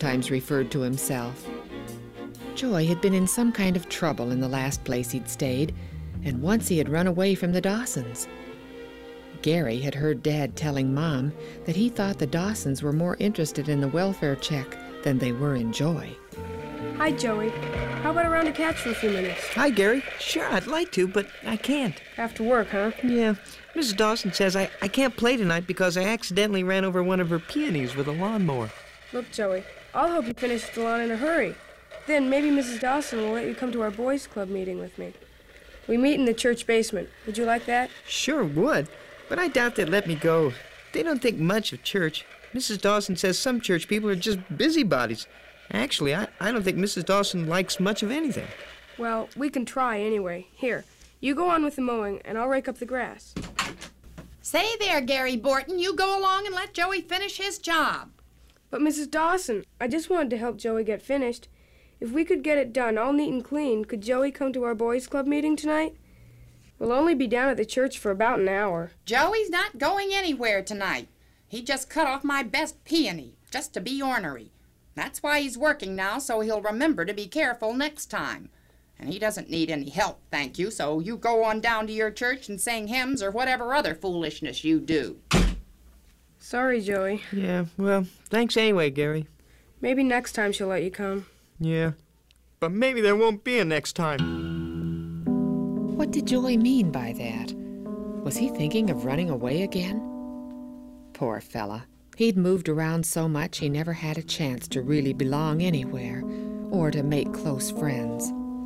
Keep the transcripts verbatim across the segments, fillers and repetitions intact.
sometimes referred to himself. Joey had been in some kind of trouble in the last place he'd stayed, and once he had run away from the Dawsons. Gary had heard Dad telling Mom that he thought the Dawsons were more interested in the welfare check than they were in Joey. Hi, Joey. How about a round of catch for a few minutes? Hi, Gary. Sure, I'd like to, but I can't. After work, huh? Yeah. Missus Dawson says I, I can't play tonight because I accidentally ran over one of her peonies with a lawnmower. Look, Joey, I'll help you finish the lawn in a hurry. Then maybe Missus Dawson will let you come to our boys' club meeting with me. We meet in the church basement. Would you like that? Sure would, but I doubt they'd let me go. They don't think much of church. Missus Dawson says some church people are just busybodies. Actually, I, I don't think Missus Dawson likes much of anything. Well, we can try anyway. Here, you go on with the mowing, and I'll rake up the grass. Say there, Gary Borton. You go along and let Joey finish his job. But, Missus Dawson, I just wanted to help Joey get finished. If we could get it done all neat and clean, could Joey come to our boys' club meeting tonight? We'll only be down at the church for about an hour. Joey's not going anywhere tonight. He just cut off my best peony, just to be ornery. That's why he's working now, so he'll remember to be careful next time. And he doesn't need any help, thank you, so you go on down to your church and sing hymns or whatever other foolishness you do. Sorry, Joey. Yeah, well, thanks anyway, Gary. Maybe next time she'll let you come. Yeah, but maybe there won't be a next time. What did Joey mean by that? Was he thinking of running away again? Poor fella. He'd moved around so much he never had a chance to really belong anywhere or to make close friends.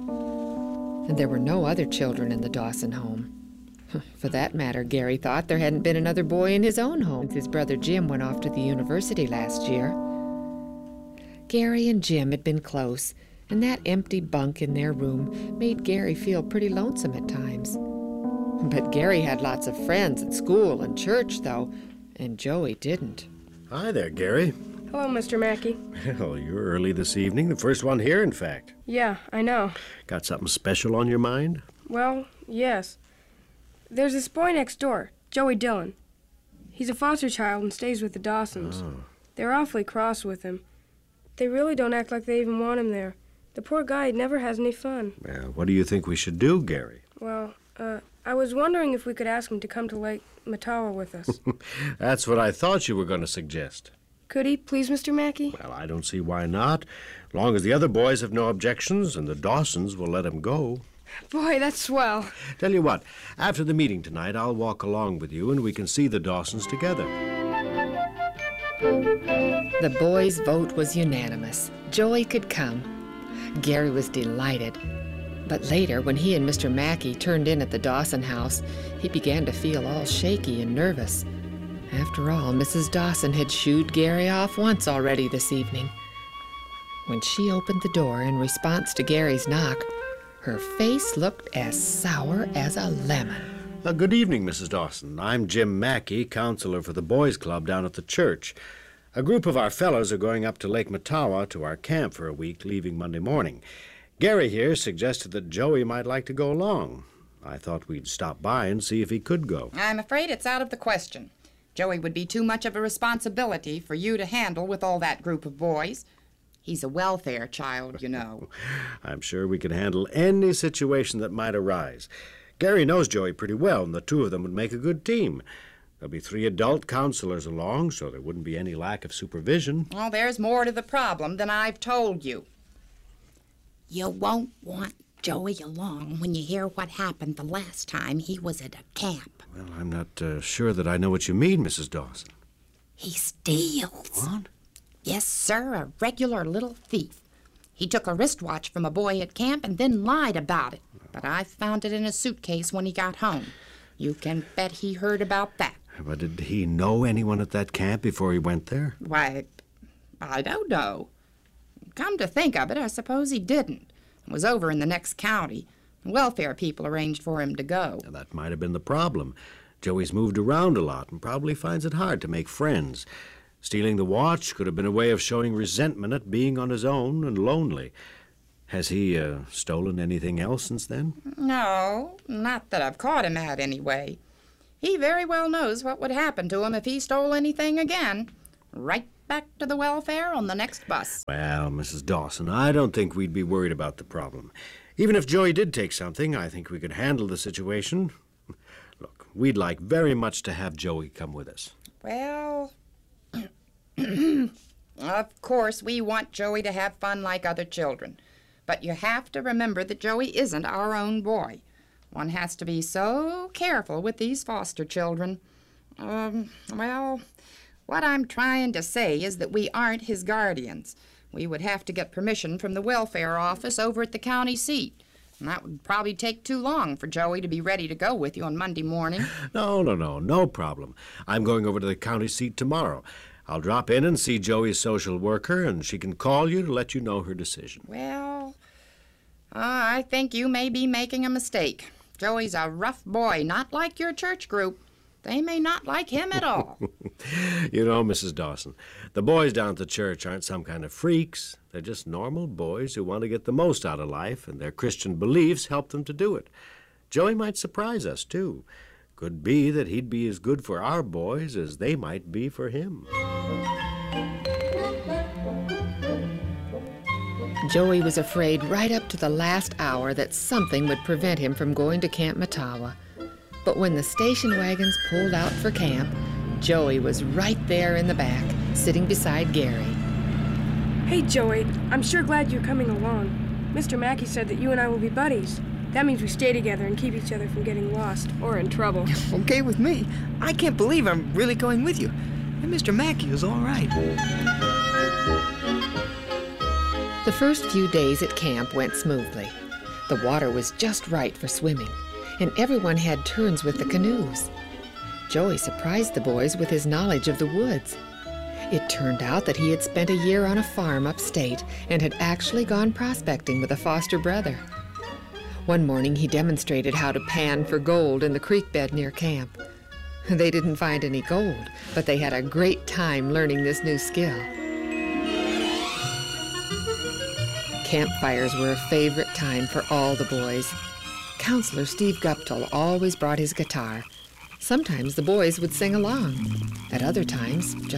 And there were no other children in the Dawson home. For that matter, Gary thought there hadn't been another boy in his own home since his brother Jim went off to the university last year. Gary and Jim had been close, and that empty bunk in their room made Gary feel pretty lonesome at times. But Gary had lots of friends at school and church, though, and Joey didn't. Hi there, Gary. Hello, Mister Mackey. Well, you're early this evening. The first one here, in fact. Yeah, I know. Got something special on your mind? Well, yes. There's this boy next door, Joey Dillon. He's a foster child and stays with the Dawsons. Oh. They're awfully cross with him. They really don't act like they even want him there. The poor guy never has any fun. Well, what do you think we should do, Gary? Well, uh, I was wondering if we could ask him to come to Lake Matawa with us. That's what I thought you were going to suggest. Could he, please, Mister Mackey? Well, I don't see why not. As long as the other boys have no objections and the Dawsons will let him go. Boy, that's swell. Tell you what, after the meeting tonight, I'll walk along with you and we can see the Dawsons together. The boys' vote was unanimous. Joey could come. Gary was delighted. But later, when he and Mister Mackey turned in at the Dawson house, he began to feel all shaky and nervous. After all, Missus Dawson had shooed Gary off once already this evening. When she opened the door in response to Gary's knock, her face looked as sour as a lemon. Uh, good evening, Missus Dawson. I'm Jim Mackey, counselor for the Boys Club down at the church. A group of our fellows are going up to Lake Matawa to our camp for a week, leaving Monday morning. Gary here suggested that Joey might like to go along. I thought we'd stop by and see if he could go. I'm afraid it's out of the question. Joey would be too much of a responsibility for you to handle with all that group of boys. He's a welfare child, you know. I'm sure we could handle any situation that might arise. Gary knows Joey pretty well, and the two of them would make a good team. There'll be three adult counselors along, so there wouldn't be any lack of supervision. Well, there's more to the problem than I've told you. You won't want Joey along when you hear what happened the last time he was at a camp. Well, I'm not uh, sure that I know what you mean, Missus Dawson. He steals. What? Yes, sir, a regular little thief. He took a wristwatch from a boy at camp and then lied about it. But I found it in his suitcase when he got home. You can bet he heard about that. But did he know anyone at that camp before he went there? Why, I don't know. Come to think of it, I suppose he didn't. It was over in the next county. Welfare people arranged for him to go. Now, that might have been the problem. Joey's moved around a lot and probably finds it hard to make friends. Stealing the watch could have been a way of showing resentment at being on his own and lonely. Has he uh, stolen anything else since then? No, not that I've caught him at, anyway. He very well knows what would happen to him if he stole anything again. Right back to the welfare on the next bus. Well, Missus Dawson, I don't think we'd be worried about the problem. Even if Joey did take something, I think we could handle the situation. Look, we'd like very much to have Joey come with us. Well, of course, we want Joey to have fun like other children. But you have to remember that Joey isn't our own boy. One has to be so careful with these foster children. Um, well, what I'm trying to say is that we aren't his guardians. We would have to get permission from the welfare office over at the county seat. And that would probably take too long for Joey to be ready to go with you on Monday morning. No, no, no, no problem. I'm going over to the county seat tomorrow. I'll drop in and see Joey's social worker, and she can call you to let you know her decision. Well, uh, I think you may be making a mistake. Joey's a rough boy, not like your church group. They may not like him at all. You know, Missus Dawson, the boys down at the church aren't some kind of freaks. They're just normal boys who want to get the most out of life, and their Christian beliefs help them to do it. Joey might surprise us, too. Could be that he'd be as good for our boys as they might be for him. Joey was afraid right up to the last hour that something would prevent him from going to Camp Matawa. But when the station wagons pulled out for camp, Joey was right there in the back, sitting beside Gary. Hey, Joey, I'm sure glad you're coming along. Mister Mackey said that you and I will be buddies. That means we stay together and keep each other from getting lost or in trouble. Okay with me. I can't believe I'm really going with you. And Mister Mackey is all right. The first few days at camp went smoothly. The water was just right for swimming, and everyone had turns with the canoes. Joey surprised the boys with his knowledge of the woods. It turned out that he had spent a year on a farm upstate and had actually gone prospecting with a foster brother. One morning he demonstrated how to pan for gold in the creek bed near camp. They didn't find any gold, but they had a great time learning this new skill. Campfires were a favorite time for all the boys. Counselor Steve Guptill always brought his guitar. Sometimes the boys would sing along. At other times, just